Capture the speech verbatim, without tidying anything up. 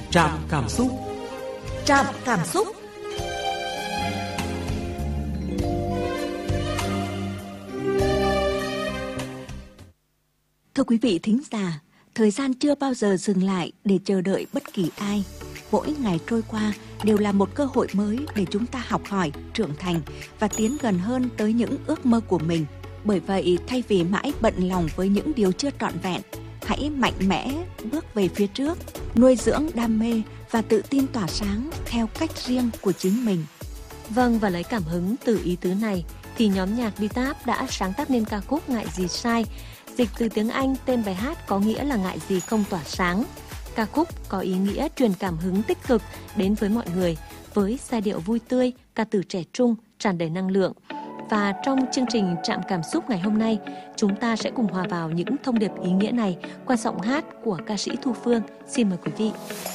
Trạm cảm xúc. Trạm cảm xúc. Thưa quý vị thính giả, thời gian chưa bao giờ dừng lại để chờ đợi bất kỳ ai. Mỗi ngày trôi qua đều là một cơ hội mới để chúng ta học hỏi, trưởng thành và tiến gần hơn tới những ước mơ của mình. Bởi vậy, thay vì mãi bận lòng với những điều chưa trọn vẹn, hãy mạnh mẽ bước về phía trước, nuôi dưỡng đam mê và tự tin tỏa sáng theo cách riêng của chính mình. Vâng, và lấy cảm hứng từ ý tứ này thì nhóm nhạc Bitap đã sáng tác nên ca khúc Ngại gì sai. Dịch từ tiếng Anh, tên bài hát có nghĩa là ngại gì không tỏa sáng. Ca khúc có ý nghĩa truyền cảm hứng tích cực đến với mọi người, với giai điệu vui tươi, ca từ trẻ trung, tràn đầy năng lượng. Và trong chương trình Trạm cảm xúc ngày hôm nay, chúng ta sẽ cùng hòa vào những thông điệp ý nghĩa này qua giọng hát của ca sĩ Thu Phương. Xin mời quý vị.